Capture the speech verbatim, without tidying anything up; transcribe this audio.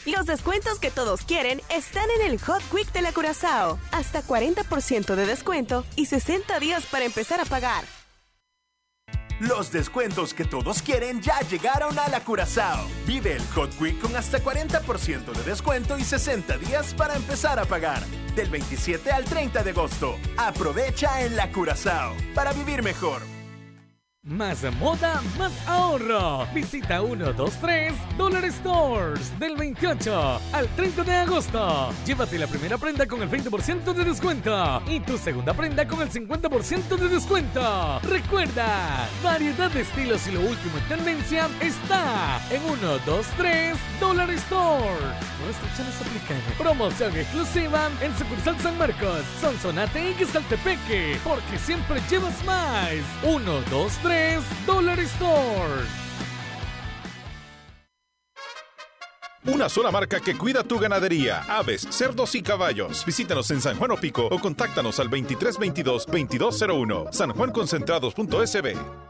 Los descuentos que todos quieren están en el Hot Week de la Curazao. Hasta cuarenta por ciento de descuento y sesenta días para empezar a pagar. Los descuentos que todos quieren ya llegaron a la Curazao. Vive el Hot Week con hasta cuarenta por ciento de descuento y sesenta días para empezar a pagar. Del veintisiete al treinta de agosto. Aprovecha en la Curazao para vivir mejor. Más moda, más ahorro. Visita uno dos tres Dollar Stores del veintiocho al treinta de agosto. Llévate la primera prenda con el veinte por ciento de descuento y tu segunda prenda con el cincuenta por ciento de descuento. Recuerda, variedad de estilos y lo último en tendencia está en uno dos tres Dollar Stores. Restricciones aplican. Promoción exclusiva en sucursal San Marcos, Sonsonate y Quezaltepeque, porque siempre llevas más. uno dos tres Dollar Store. Una sola marca que cuida tu ganadería, aves, cerdos y caballos. Visítanos en San Juan Opico o contáctanos al veintitrés veintidós veintidós cero uno. San Juan Concentrados punto S B.